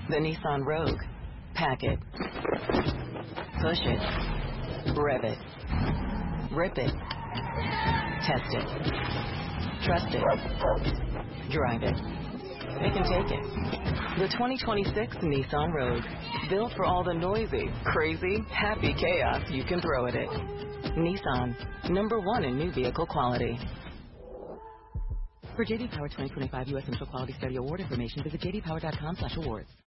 The Nissan Rogue. Pack it. Push it. Rev it. Rip it. Test it. Trust it. Drive it. It can take it. The 2026 Nissan Rogue. Built for all the noisy, crazy, happy chaos you can throw at it. Nissan. #1 in new vehicle quality. For JD Power 2025 U.S. Central Quality Study Award information, visit jdpower.com/awards.